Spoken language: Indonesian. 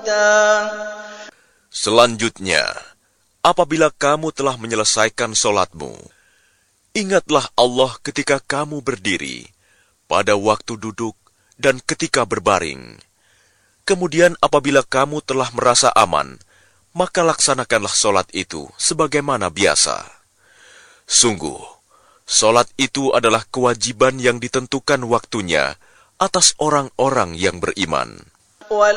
Selanjutnya, apabila kamu telah menyelesaikan solatmu, ingatlah Allah ketika kamu berdiri, pada waktu duduk, dan ketika berbaring. Kemudian apabila kamu telah merasa aman, maka laksanakanlah solat itu sebagaimana biasa. Sungguh, solat itu adalah kewajiban yang ditentukan waktunya atas orang-orang yang beriman.